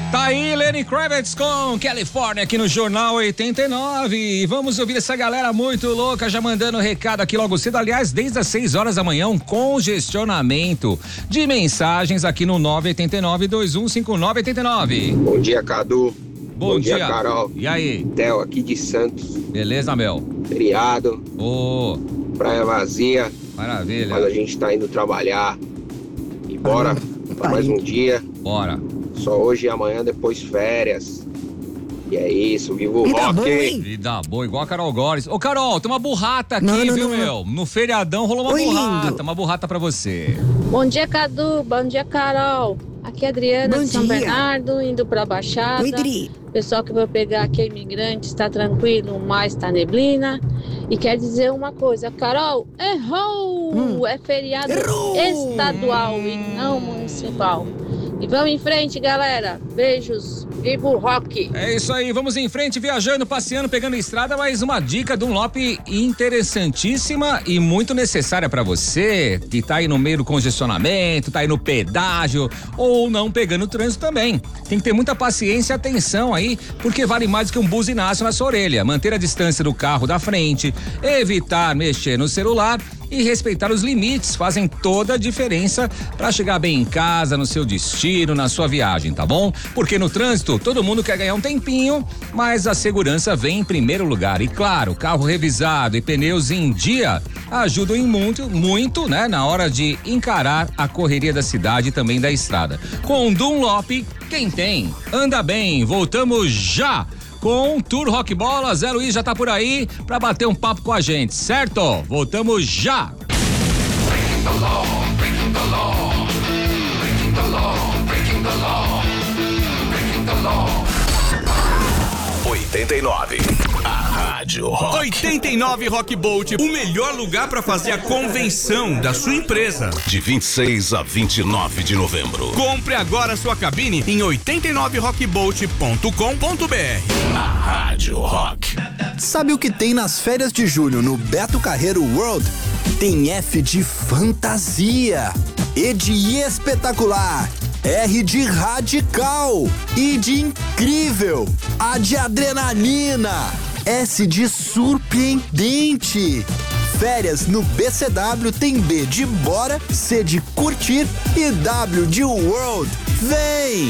Tá aí Lenny Kravitz com California aqui no Jornal 89. E vamos ouvir essa galera muito louca já mandando recado aqui logo cedo. Aliás, desde as 6 horas da manhã, um congestionamento de mensagens aqui no 989-215989. Bom dia, Cadu. Bom dia, Carol. E aí? Theo aqui de Santos. Beleza, Mel? Feriado. Praia vazia. Maravilha. Mas a gente tá indo trabalhar. E bora pra mais um dia. Bora. Só hoje e amanhã, depois férias. E é isso, viva o rock. Vida boa, igual a Carol Góes. Ô, Carol, tem uma burrata aqui, não, meu? No feriadão rolou uma burrata. Lindo. Uma burrata pra você. Bom dia, Cadu. Bom dia, Carol. Aqui é a Adriana de São Bernardo, indo pra Baixada. Oi, Dri. Pessoal que vai pegar aqui é imigrante, está tranquilo, mas tá neblina. E quer dizer uma coisa, Carol, errou! É feriado estadual e não municipal. E vamos em frente, galera. Beijos. Viva o rock. É isso aí, vamos em frente, viajando, passeando, pegando estrada, mas uma dica Dunlop interessantíssima e muito necessária pra você que tá aí no meio do congestionamento, tá aí no pedágio ou não pegando trânsito também. Tem que ter muita paciência e atenção aí, porque vale mais do que um buzinaço na sua orelha. Manter a distância do carro da frente, evitar mexer no celular e respeitar os limites fazem toda a diferença para chegar bem em casa, no seu destino, na sua viagem, tá bom? Porque no trânsito todo mundo quer ganhar um tempinho, mas a segurança vem em primeiro lugar. E claro, carro revisado e pneus em dia ajudam em muito, né? Na hora de encarar a correria da cidade e também da estrada. Com Dunlop, quem tem, anda bem. Voltamos já com Tour Rock Bola. Zé Luiz já tá por aí pra bater um papo com a gente, certo? Voltamos já. 89. A Rádio Rock. 89 Rock Bolt, o melhor lugar para fazer a convenção da sua empresa. De 26 a 29 de novembro. Compre agora sua cabine em 89rockbolt.com.br. A Rádio Rock. Sabe o que tem nas férias de julho no Beto Carreiro World? Tem F de fantasia, E de espetacular, R de radical, I de incrível, A de adrenalina, S de surpreendente. Férias no BCW tem B de bora, C de curtir e W de world. Vem!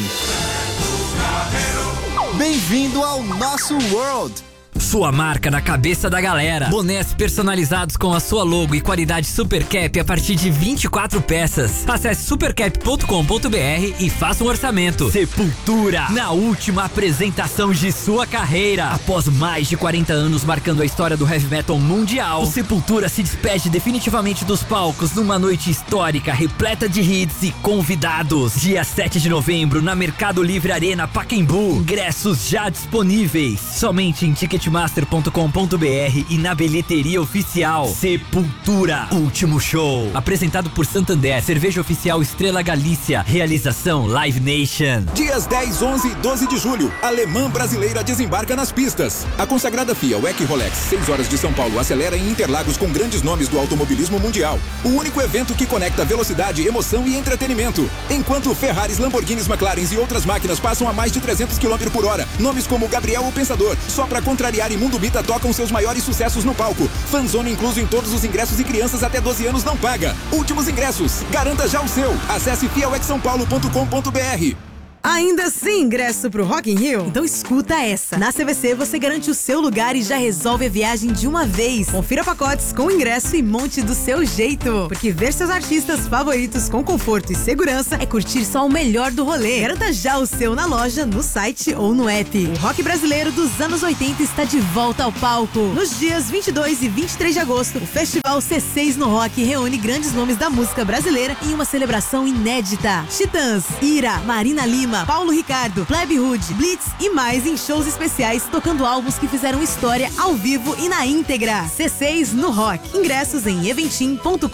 Bem-vindo ao nosso world! Sua marca na cabeça da galera. Bonés personalizados com a sua logo e qualidade Supercap a partir de 24 peças. Acesse supercap.com.br e faça um orçamento. Sepultura, na última apresentação de sua carreira. Após mais de 40 anos marcando a história do heavy metal mundial, o Sepultura se despede definitivamente dos palcos numa noite histórica repleta de hits e convidados. Dia 7 de novembro na Mercado Livre Arena Pacaembu. Ingressos já disponíveis. Somente em ticketmaster.com.br e na bilheteria oficial. Sepultura, último show. Apresentado por Santander, cerveja oficial Estrela Galícia. Realização Live Nation. Dias 10, 11 e 12 de julho, Alemã Brasileira desembarca nas pistas. A consagrada FIA WEC Rolex 6 horas de São Paulo acelera em Interlagos com grandes nomes do automobilismo mundial. O único evento que conecta velocidade, emoção e entretenimento. Enquanto Ferraris, Lamborghinis, McLarens e outras máquinas passam a mais de 300 km por hora. Nomes como Gabriel o Pensador, só pra contrariar e Mundo Bita tocam seus maiores sucessos no palco. Fanzone incluso em todos os ingressos e crianças até 12 anos não paga. Últimos ingressos, garanta já o seu. Acesse fiawexsaopaulo.com.br. Ainda sem ingresso pro Rock in Rio? Então escuta essa. Na CVC você garante o seu lugar e já resolve a viagem de uma vez. Confira pacotes com ingresso e monte do seu jeito. Porque ver seus artistas favoritos com conforto e segurança é curtir só o melhor do rolê. Garanta já o seu na loja, no site ou no app. O rock brasileiro dos anos 80 está de volta ao palco. Nos dias 22 e 23 de agosto, o Festival C6 no Rock reúne grandes nomes da música brasileira em uma celebração inédita. Titãs, Ira, Marina Lima, Paulo Ricardo, Plebe Hood, Blitz e mais em shows especiais tocando álbuns que fizeram história ao vivo e na íntegra. C6 no Rock. Ingressos em eventim.com.br.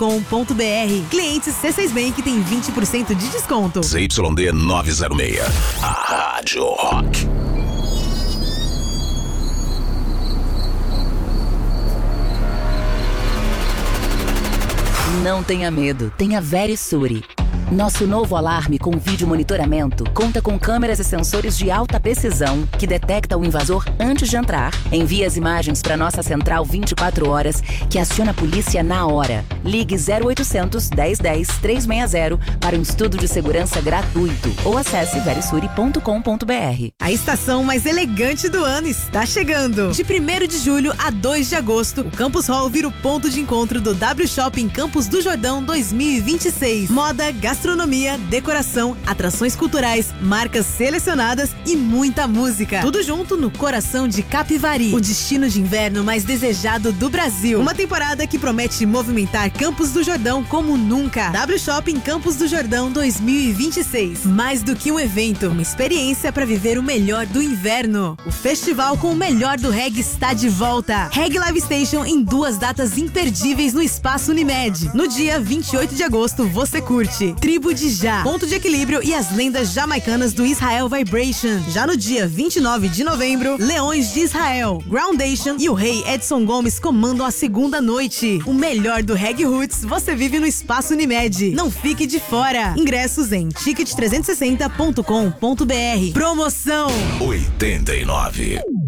Clientes C6 Bank tem 20% de desconto. ZYD 906. A Rádio Rock. Não tenha medo, tenha Verisuri. Nosso novo alarme com vídeo monitoramento conta com câmeras e sensores de alta precisão que detecta o invasor antes de entrar, envia as imagens para nossa central 24 horas, que aciona a polícia na hora. Ligue 0800 1010 360 para um estudo de segurança gratuito ou acesse verisuri.com.br. A estação mais elegante do ano está chegando. De 1º de julho a 2 de agosto, o Campus Hall vira o ponto de encontro do W Shopping Campos do Jordão 2026. Moda, gastronomia, decoração, atrações culturais, marcas selecionadas e muita música. Tudo junto no coração de Capivari, o destino de inverno mais desejado do Brasil. Uma temporada que promete movimentar Campos do Jordão como nunca. W Shopping Campos do Jordão 2026. Mais do que um evento, uma experiência para viver o melhor do inverno. O festival com o melhor do reggae está de volta. Reggae Live Station em 2 datas imperdíveis no Espaço Unimed. No dia 28 de agosto, você curte Tribo de Já, Ponto de Equilíbrio e as lendas jamaicanas do Israel Vibration. Já no dia 29 de novembro, Leões de Israel, Groundation e o Rei Edson Gomes comandam a segunda noite. O melhor do reggae roots você vive no Espaço Unimed. Não fique de fora. Ingressos em ticket360.com.br. Promoção 89.